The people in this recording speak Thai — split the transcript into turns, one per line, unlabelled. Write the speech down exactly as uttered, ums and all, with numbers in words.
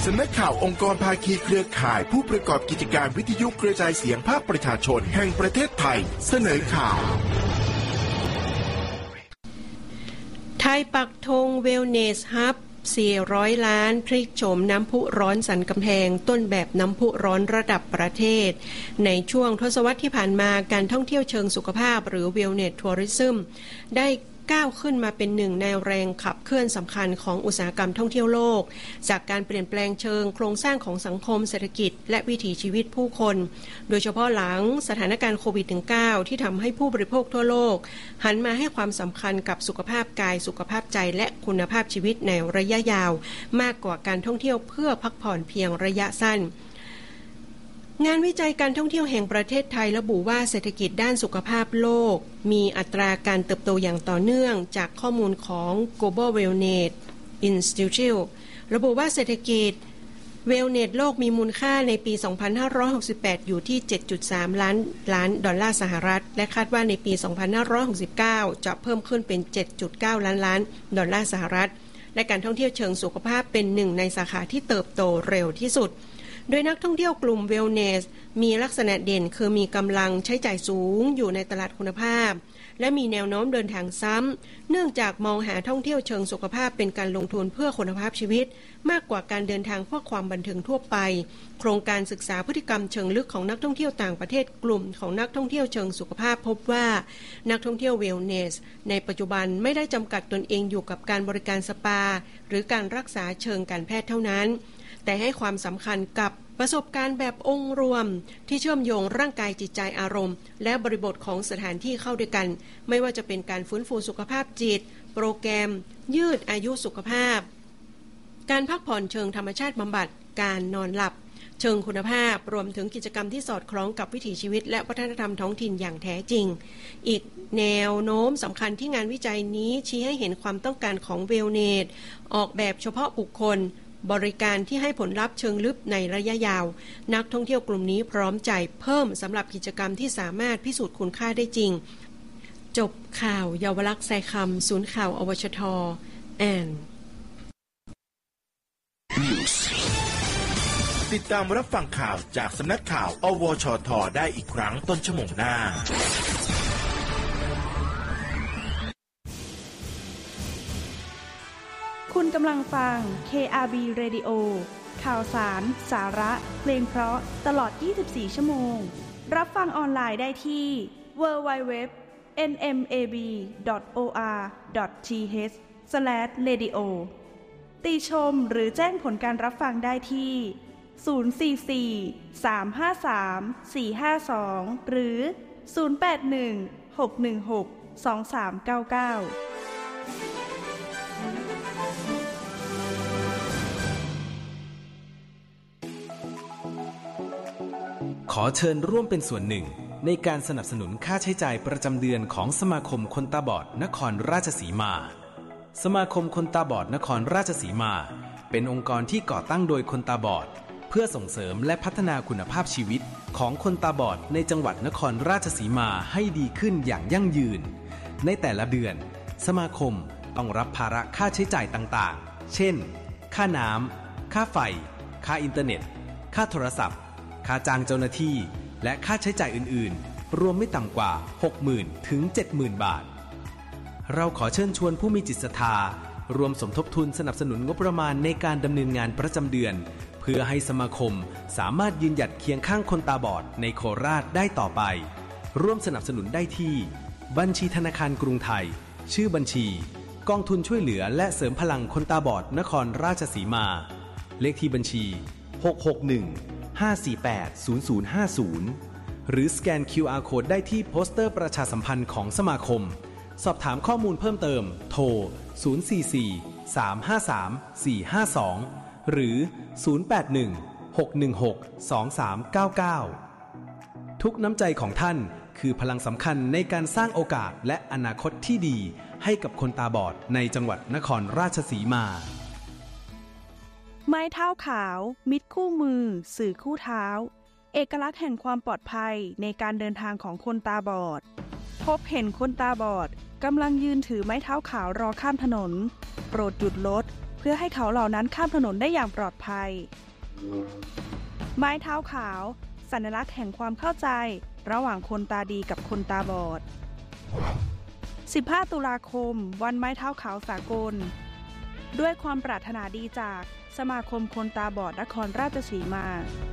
สำนักข่าวองค์กรภาคีเครือข่ายผู้ประกอบกิจการวิทยุกระจายเสียงภาคประชาชนแห่งประเทศไทยเสนอข่าว
ไทยปักธงเวลเนสฮับสี่ร้อยล้านพลิกโฉมน้ำพุร้อนสันกำแพงต้นแบบน้ำพุร้อนระดับประเทศในช่วงทศวรรษที่ผ่านมาการท่องเที่ยวเชิงสุขภาพหรือ Wellness Tourism ได้ก้าวขึ้นมาเป็นหนึ่งในแรงขับเคลื่อนสำคัญของอุตสาหกรรมท่องเที่ยวโลกจากการเปลี่ยนแปลงเชิงโครงสร้างของสังคมเศรษฐกิจและวิถีชีวิตผู้คนโดยเฉพาะหลังสถานการณ์โควิด สิบเก้า ที่ทำให้ผู้บริโภคทั่วโลกหันมาให้ความสำคัญกับสุขภาพกายสุขภาพใจและคุณภาพชีวิตในระยะยาวมากกว่าการท่องเที่ยวเพื่อพักผ่อนเพียงระยะสั้นงานวิจัยการท่องเที่ยวแห่งประเทศไทยระบุว่าเศรษฐกิจด้านสุขภาพโลกมีอัตราการเติบโตอย่างต่อเนื่องจากข้อมูลของ Global Wellness Institute ระบุว่าเศรษฐกิจ Wellness โลกมีมูลค่าในปี สองพันห้าร้อยหกสิบแปด อยู่ที่ เจ็ดจุดสาม ล้านล้านดอลลาร์สหรัฐและคาดว่าในปี สองพันห้าร้อยหกสิบเก้า จะเพิ่มขึ้นเป็น เจ็ดจุดเก้า ล้านล้านดอลลาร์สหรัฐและการท่องเที่ยวเชิงสุขภาพเป็นหนึ่งในสาขาที่เติบโตเร็วที่สุดโดยนักท่องเที่ยวกลุ่ม Wellness มีลักษณะเด่นคือมีกำลังใช้จ่ายสูงอยู่ในตลาดคุณภาพและมีแนวโน้มเดินทางซ้ำเนื่องจากมองหาท่องเที่ยวเชิงสุขภาพเป็นการลงทุนเพื่อคุณภาพชีวิตมากกว่าการเดินทางเพื่อความบันเทิงทั่วไปโครงการศึกษาพฤติกรรมเชิงลึกของนักท่องเที่ยวต่างประเทศกลุ่มของนักท่องเที่ยวเชิงสุขภาพพบว่านักท่องเที่ยว Wellness ในปัจจุบันไม่ได้จำกัดตนเองอยู่กับการบริการสปาหรือการรักษาเชิงการแพทย์เท่านั้นแต่ให้ความสำคัญกับประสบการณ์แบบองค์รวมที่เชื่อมโยงร่างกายจิตใจอารมณ์และบริบทของสถานที่เข้าด้วยกันไม่ว่าจะเป็นการฟื้นฟูสุขภาพจิตโปรแกรมยืดอายุสุขภาพการพักผ่อนเชิงธรรมชาติบำบัดการนอนหลับเชิงคุณภาพรวมถึงกิจกรรมที่สอดคล้องกับวิถีชีวิตและวัฒนธรรมท้องถิ่นอย่างแท้จริงอีกแนวโน้มสำคัญที่งานวิจัยนี้ชี้ให้เห็นความต้องการของเวลเนสออกแบบเฉพาะบุคคลบริการที่ให้ผลลัพธ์เชิงลึกในระยะยาวนักท่องเที่ยวกลุ่มนี้พร้อมจ่ายเพิ่มสำหรับกิจกรรมที่สามารถพิสูจน์คุณค่าได้จริงจบข่าวเยาวลักษณ์ไซคำศูนย์ข่าวอวชทแอน
ติดตามรับฟังข่าวจากสำนักข่าวอวชทได้อีกครั้งต้นชั่วโมงหน้า
คุณกำลังฟัง เค อาร์ บี Radio ข่าวสารสาระเพลงเพราะตลอดยี่สิบสี่ชั่วโมงรับฟังออนไลน์ได้ที่ ดับเบิลยู ดับเบิลยู ดับเบิลยู ดอท เอ็น เอ็ม เอ บี ดอท โอ อาร์ ดอท ที เอช สแลช เรดิโอ ติชมหรือแจ้งผลการรับฟังได้ที่ ศูนย์ สี่ สี่ สาม ห้า สาม สี่ ห้า สอง หรือ ศูนย์ แปด หนึ่ง หก หนึ่ง หก สอง สาม เก้า เก้า
ขอเชิญร่วมเป็นส่วนหนึ่งในการสนับสนุนค่าใช้จ่ายประจำเดือนของสมาคมคนตาบอดนครราชสีมาสมาคมคนตาบอดนครราชสีมาเป็นองค์กรที่ก่อตั้งโดยคนตาบอดเพื่อส่งเสริมและพัฒนาคุณภาพชีวิตของคนตาบอดในจังหวัดนครราชสีมาให้ดีขึ้นอย่างยั่งยืนในแต่ละเดือนสมาคมต้องรับภาระค่าใช้จ่ายต่างๆเช่นค่าน้ำค่าไฟค่าอินเทอร์เน็ตค่าโทรศัพท์ค่าจ้างเจ้าหน้าที่และค่าใช้จ่ายอื่นๆรวมไม่ต่ำกว่า หกหมื่น ถึง เจ็ดหมื่น บาทเราขอเชิญชวนผู้มีจิตศรัทธารวมสมทบทุนสนับสนุนงบประมาณในการดำเนินงานประจำเดือนเพื่อให้สมาคมสามารถยืนหยัดเคียงข้างคนตาบอดในโคราชได้ต่อไปร่วมสนับสนุนได้ที่บัญชีธนาคารกรุงไทยชื่อบัญชีกองทุนช่วยเหลือและเสริมพลังคนตาบอดนครราชสีมาเลขที่บัญชีหก หก หนึ่ง ห้า สี่ แปด ศูนย์ ศูนย์ ห้า ศูนย์หรือสแกน คิว อาร์ Code ได้ที่โปสเตอร์ประชาสัมพันธ์ของสมาคมสอบถามข้อมูลเพิ่มเติมโทรศูนย์ สี่ สี่ สาม ห้า สาม สี่ ห้า สองหรือศูนย์ แปด หนึ่ง หก หนึ่ง หก สอง สาม เก้า เก้าทุกน้ำใจของท่านคือพลังสำคัญในการสร้างโอกาสและอนาคตที่ดีให้กับคนตาบอดในจังหวัดนครราชสีมา
ไม้เท้าขาวมิตรคู่มือสื่อคู่เท้าเอกลักษณ์แห่งความปลอดภัยในการเดินทางของคนตาบอดพบเห็นคนตาบอดกำลังยืนถือไม้เท้าขาวรอข้ามถนนโปรดหยุดรถพื่อให้เขาเหล่านั้นข้ามถนนได้อย่างปลอดภัยไม้เท้าขาวสัญลักษณ์แห่งความเข้าใจระหว่างคนตาดีกับคนตาบอดสิบห้าตุลาคมวันไม้เท้าขาวสากลด้วยความปรารถนาดีจากสมาคมคนตาบอดนครราชสีมา